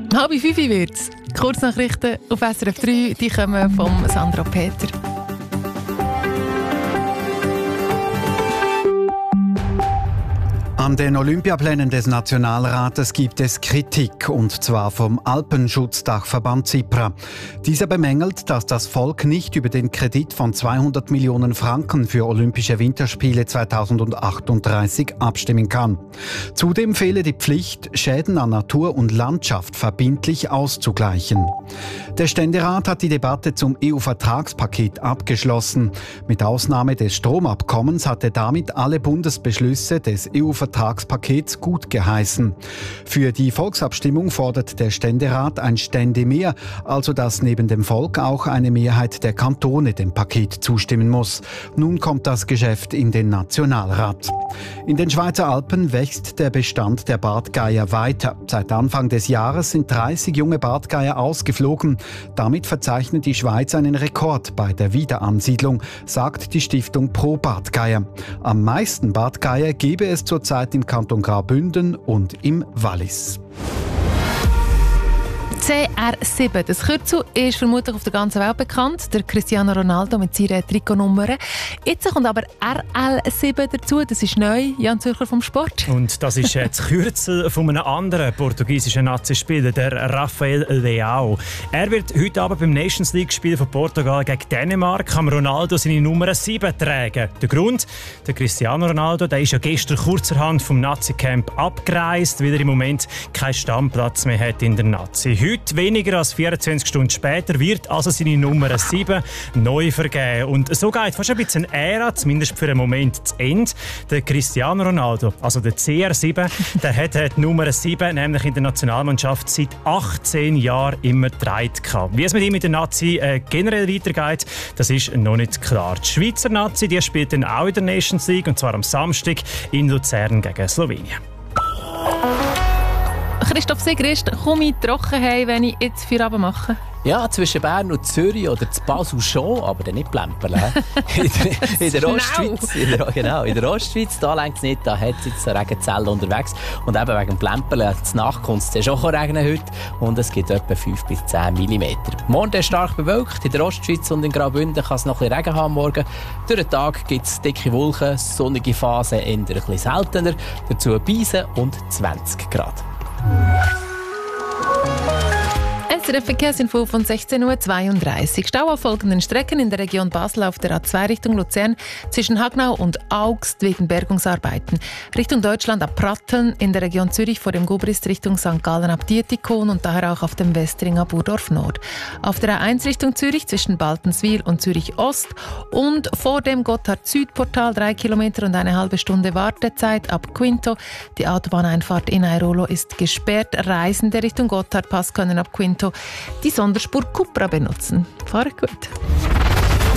4:30 wird es. Kurznachrichten auf SRF 3, die kommen von Sandra Peter. An den Olympiaplänen des Nationalrates gibt es Kritik, und zwar vom Alpenschutzdachverband CIPRA. Dieser bemängelt, dass das Volk nicht über den Kredit von 200 Millionen Franken für Olympische Winterspiele 2038 abstimmen kann. Zudem fehle die Pflicht, Schäden an Natur und Landschaft verbindlich auszugleichen. Der Ständerat hat die Debatte zum EU-Vertragspaket abgeschlossen. Mit Ausnahme des Stromabkommens hat er damit alle Bundesbeschlüsse des EU-Vertragspakets gut geheißen. Für die Volksabstimmung fordert der Ständerat ein Ständemehr, also dass neben dem Volk auch eine Mehrheit der Kantone dem Paket zustimmen muss. Nun kommt das Geschäft in den Nationalrat. In den Schweizer Alpen wächst der Bestand der Bartgeier weiter. Seit Anfang des Jahres sind 30 junge Bartgeier ausgeflogen. Damit verzeichnet die Schweiz einen Rekord bei der Wiederansiedlung, sagt die Stiftung Pro Bartgeier. Am meisten Bartgeier gebe es zurzeit im Kanton Graubünden und im Wallis. CR7, das Kürzel ist vermutlich auf der ganzen Welt bekannt. Der Cristiano Ronaldo mit seiner Trikotnummer. Jetzt kommt aber RL7 dazu. Das ist neu. Jan Zürcher vom Sport. Und das ist das Kürzel von einem anderen portugiesischen Nazi-Spieler, der Rafael Leao. Er wird heute Abend beim Nations League-Spiel von Portugal gegen Dänemark am Ronaldo seine Nummer 7 tragen. Der Grund? Der Cristiano Ronaldo, der ist ja gestern kurzerhand vom Nazi-Camp abgereist, weil er im Moment keinen Stammplatz mehr hat in der Nazi. Heute, weniger als 24 Stunden später, wird also seine Nummer 7 neu vergeben. Und so geht fast ein bisschen eine Ära, zumindest für einen Moment, zu Ende. Der Cristiano Ronaldo, also der CR7, der hat die Nummer 7 nämlich in der Nationalmannschaft seit 18 Jahren immer getragen. Wie es mit ihm in der Nazi generell weitergeht, das ist noch nicht klar. Die Schweizer Nazi, die spielt dann auch in der Nations League, und zwar am Samstag in Luzern gegen Slowenien. Christoph Sigrist, komme ich trocken heim, wenn ich jetzt Feierabend mache? Ja, zwischen Bern und Zürich oder zu Basel schon, aber dann nicht Plemperle. In der Ostschweiz, in der Ostschweiz, da lenkt es nicht, da hat es jetzt eine Regenzelle unterwegs. Und eben wegen Plemperle, die Nacht kommt es schon regnen heute, und es gibt etwa 5 bis 10 mm. Morgen ist stark bewölkt, in der Ostschweiz und in Graubünden kann es noch ein bisschen Regen haben morgen. Durch den Tag gibt es dicke Wolken, sonnige Phasen eher ein bisschen seltener, dazu Beisen und 20 Grad. SRF Verkehrsinfo von 16:32 Uhr. Stau auf folgenden Strecken in der Region Basel auf der A2 Richtung Luzern zwischen Hagnau und Augst wegen Bergungsarbeiten. Richtung Deutschland ab Pratteln, in der Region Zürich vor dem Gubrist Richtung St. Gallen ab Dietikon und daher auch auf dem Westring ab Burdorf Nord. Auf der A1 Richtung Zürich zwischen Baltenswil und Zürich Ost und vor dem Gotthard-Süd-Portal 3 Kilometer und eine halbe Stunde Wartezeit ab Quinto. Die Autobahneinfahrt in Airolo ist gesperrt. Reisende Richtung Gotthardpass können ab Quinto die Sonderspur Cupra benutzen. Fahrt gut!